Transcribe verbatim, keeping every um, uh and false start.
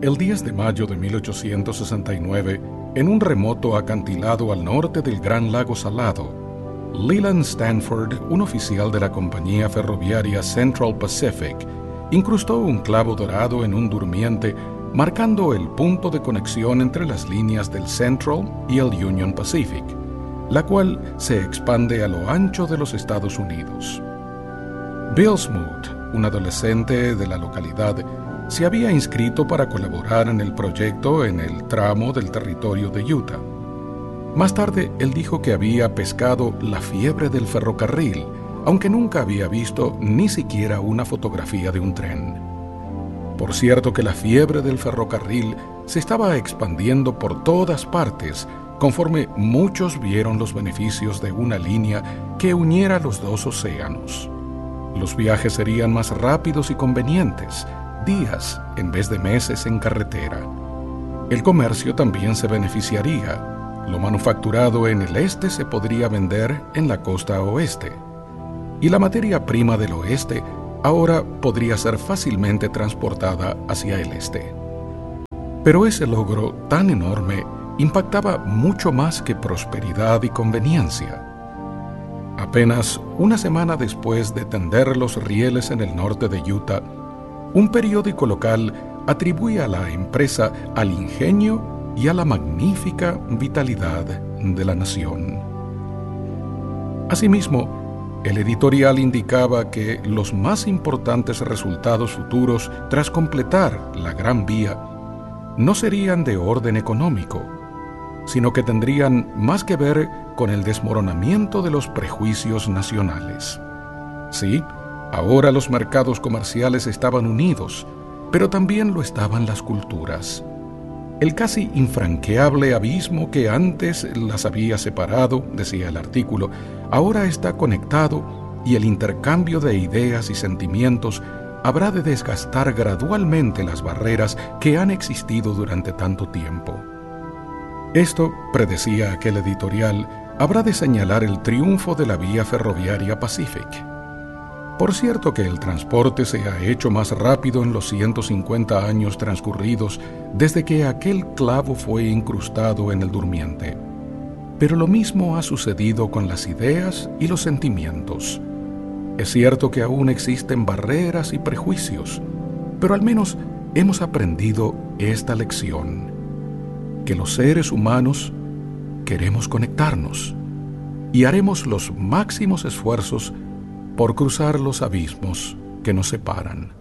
El diez de mayo de mil ochocientos sesenta y nueve, en un remoto acantilado al norte del Gran Lago Salado, Leland Stanford, un oficial de la compañía ferroviaria Central Pacific, incrustó un clavo dorado en un durmiente, marcando el punto de conexión entre las líneas del Central y el Union Pacific, la cual se expande a lo ancho de los Estados Unidos. Bill Smoot, un adolescente de la localidad, se había inscrito para colaborar en el proyecto en el tramo del territorio de Utah. Más tarde, él dijo que había pescado la fiebre del ferrocarril, aunque nunca había visto ni siquiera una fotografía de un tren. Por cierto que la fiebre del ferrocarril se estaba expandiendo por todas partes, conforme muchos vieron los beneficios de una línea que uniera los dos océanos. Los viajes serían más rápidos y convenientes, días en vez de meses en carretera. El comercio también se beneficiaría. Lo manufacturado en el este se podría vender en la costa oeste. Y la materia prima del oeste ahora podría ser fácilmente transportada hacia el este. Pero ese logro tan enorme impactaba mucho más que prosperidad y conveniencia. Apenas una semana después de tender los rieles en el norte de Utah, un periódico local atribuía a la empresa al ingenio y a la magnífica vitalidad de la nación. Asimismo, el editorial indicaba que los más importantes resultados futuros tras completar la Gran Vía no serían de orden económico, sino que tendrían más que ver con el desmoronamiento de los prejuicios nacionales. Sí, ahora los mercados comerciales estaban unidos, pero también lo estaban las culturas. El casi infranqueable abismo que antes las había separado, decía el artículo, ahora está conectado y el intercambio de ideas y sentimientos habrá de desgastar gradualmente las barreras que han existido durante tanto tiempo. Esto, predecía aquel editorial, habrá de señalar el triunfo de la vía ferroviaria Pacific. Por cierto que el transporte se ha hecho más rápido en los ciento cincuenta años transcurridos desde que aquel clavo fue incrustado en el durmiente. Pero lo mismo ha sucedido con las ideas y los sentimientos. Es cierto que aún existen barreras y prejuicios, pero al menos hemos aprendido esta lección, que los seres humanos queremos conectarnos y haremos los máximos esfuerzos por cruzar los abismos que nos separan.